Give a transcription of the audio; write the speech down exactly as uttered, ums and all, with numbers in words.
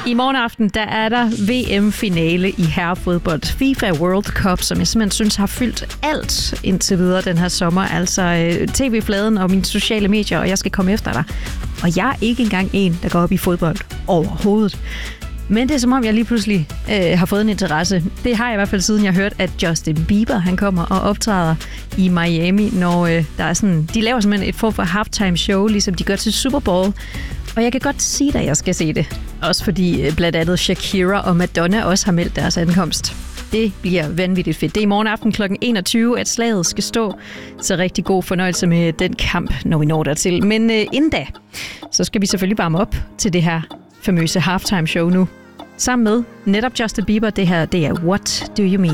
I morgen aften, der er der V M-finale i herrefodbold. FIFA World Cup, som jeg simpelthen synes har fyldt alt indtil videre den her sommer. Altså øh, tv-fladen og mine sociale medier, og jeg skal komme efter dig. Og jeg er ikke engang en, der går op i fodbold overhovedet. Men det er som om, jeg lige pludselig øh, har fået en interesse. Det har jeg i hvert fald siden jeg hørte, at Justin Bieber han kommer og optræder i Miami, når øh, der er sådan... De laver simpelthen et form for halftime show, ligesom de gør til Super Bowl. Og jeg kan godt sige dig, at jeg skal se det. Også fordi øh, blandt andet Shakira og Madonna også har meldt deres ankomst. Det bliver vanvittigt fedt. Det er i morgen aften klokken enogtyve, at slaget skal stå. Så rigtig god fornøjelse med den kamp, når vi når dertil. Men øh, inden da, så skal vi selvfølgelig varme op til det her famøse halftime show nu. Sammen med netop Justin Bieber, det her, det er What Do You Mean?